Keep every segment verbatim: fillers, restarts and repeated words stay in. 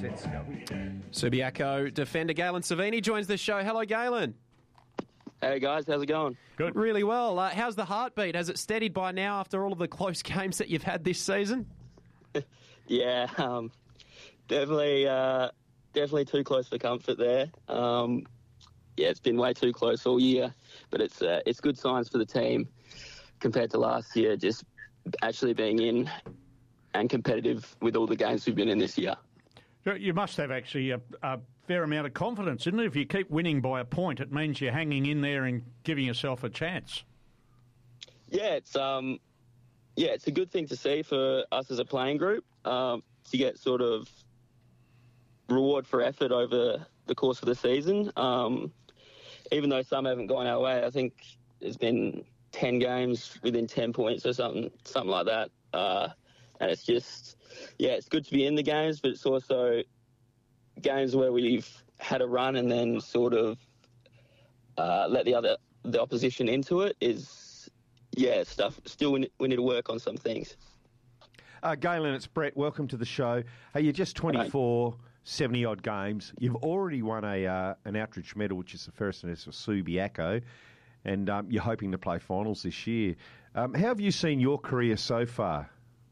Let's go. Subiaco defender Galen Savini joins the show. Hello, Galen. Hey guys, how's it going? Good. Really well. Uh, how's the heartbeat? Has it steadied by now after all of the close games that you've had this season? yeah, um, definitely, uh, definitely too close for comfort there. Um, yeah, it's been way too close all year, but it's uh, it's good signs for the team compared to last year. Just actually being in and competitive with all the games we've been in this year. You must have actually a, a fair amount of confidence, isn't it? If you keep winning by a point, it means you're hanging in there and giving yourself a chance. Yeah, it's um, yeah, it's a good thing to see for us as a playing group um, to get sort of reward for effort over the course of the season. Um, even though some haven't gone our way, I think there's been ten games within ten points or something, something like that. Uh, and it's just, yeah, it's good to be in the games, but it's also games where we've had a run and then sort of uh, let the other the opposition into it is, yeah, stuff. Still, we, we need to work on some things. Uh, Galen, it's Brett. Welcome to the show. Hey, you're just twenty-four, seventy-odd games. You've already won a uh, an Outridge medal, which is the first in for Subiaco, and um, you're hoping to play finals this year. Um, how have you seen your career so far?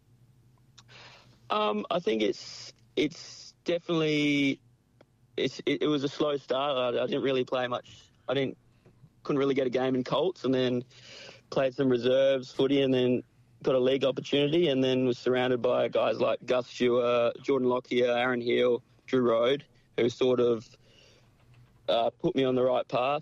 Um, I think it's it's definitely it's it, it was a slow start. I, I didn't really play much. I didn't couldn't really get a game in Colts, and then played some reserves footy, and then got a league opportunity, and then was surrounded by guys like Gus Stewart, Jordan Lockyer, Aaron Hill, Drew Rode, who sort of uh, put me on the right path.